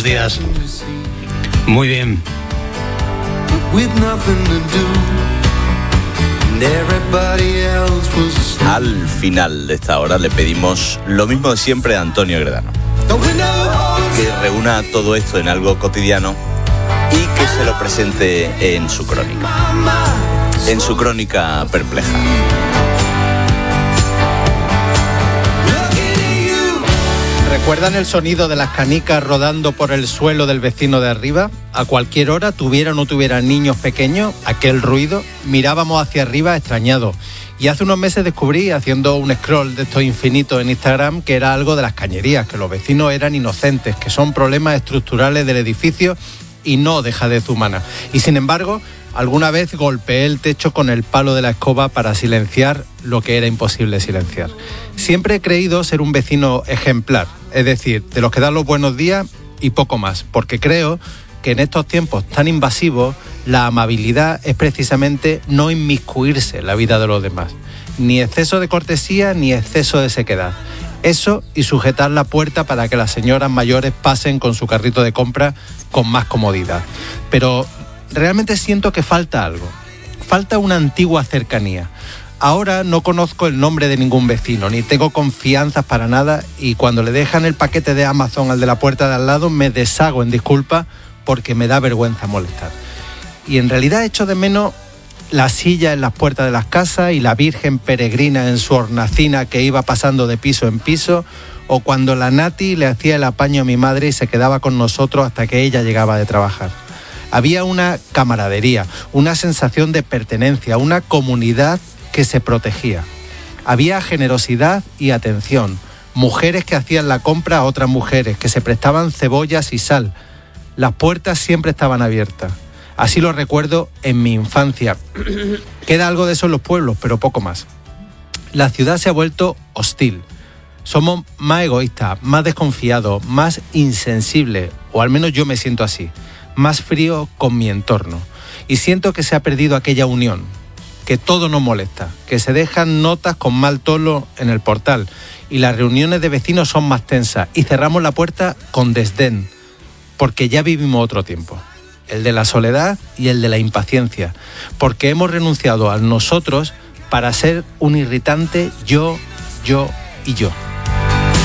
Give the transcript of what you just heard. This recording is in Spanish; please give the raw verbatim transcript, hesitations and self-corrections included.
buenos días. Muy bien. Al final de esta hora le pedimos lo mismo de siempre a Antonio Gredano, que reúna todo esto en algo cotidiano y que se lo presente en su crónica, en su crónica perpleja. ¿Recuerdan el sonido de las canicas rodando por el suelo del vecino de arriba? A cualquier hora, tuviera o no tuviera niños pequeños, aquel ruido, mirábamos hacia arriba extrañados. Y hace unos meses descubrí, haciendo un scroll de estos infinitos en Instagram, que era algo de las cañerías, que los vecinos eran inocentes, que son problemas estructurales del edificio y no dejadez humana. Y sin embargo, alguna vez golpeé el techo con el palo de la escoba para silenciar lo que era imposible silenciar. Siempre he creído ser un vecino ejemplar, es decir, de los que dan los buenos días y poco más, porque creo que en estos tiempos tan invasivos la amabilidad es precisamente no inmiscuirse en la vida de los demás. Ni exceso de cortesía ni exceso de sequedad. Eso y sujetar la puerta para que las señoras mayores pasen con su carrito de compra con más comodidad. Pero realmente siento que falta algo. Falta una antigua cercanía. Ahora no conozco el nombre de ningún vecino, ni tengo confianzas para nada, y cuando le dejan el paquete de Amazon al de la puerta de al lado me deshago en disculpas porque me da vergüenza molestar. Y en realidad echo de menos la silla en las puertas de las casas y la Virgen peregrina en su hornacina que iba pasando de piso en piso, o cuando la Nati le hacía el apaño a mi madre y se quedaba con nosotros hasta que ella llegaba de trabajar. Había una camaradería, una sensación de pertenencia, una comunidad que se protegía. Había generosidad y atención, mujeres que hacían la compra a otras mujeres, que se prestaban cebollas y sal. Las puertas siempre estaban abiertas. Así lo recuerdo en mi infancia. Queda algo de eso en los pueblos, pero poco más. La ciudad se ha vuelto hostil. Somos más egoístas, más desconfiados, más insensibles, o al menos yo me siento así, más frío con mi entorno. Y siento que se ha perdido aquella unión, que todo nos molesta, que se dejan notas con mal tono en el portal y las reuniones de vecinos son más tensas y cerramos la puerta con desdén, porque ya vivimos otro tiempo, el de la soledad y el de la impaciencia, porque hemos renunciado a nosotros para ser un irritante yo, yo y yo.